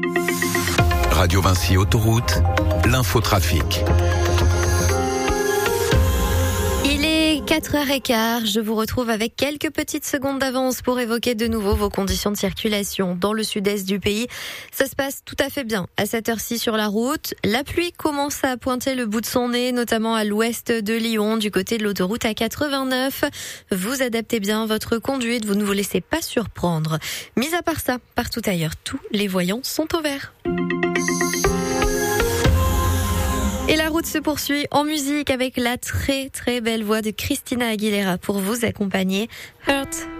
Radio Vinci Autoroute, l'infotrafic. Il est 4h15, je vous retrouve avec quelques petites secondes d'avance pour évoquer de nouveau vos conditions de circulation dans le sud-est du pays. Ça se passe tout à fait bien à cette heure-ci sur la route. La pluie commence à pointer le bout de son nez, notamment à l'ouest de Lyon, du côté de l'autoroute A89. Vous adaptez bien votre conduite, vous ne vous laissez pas surprendre. Mis à part ça, partout ailleurs, tous les voyants sont au vert. Et la route se poursuit en musique avec la très très belle voix de Christina Aguilera pour vous accompagner. Hurt.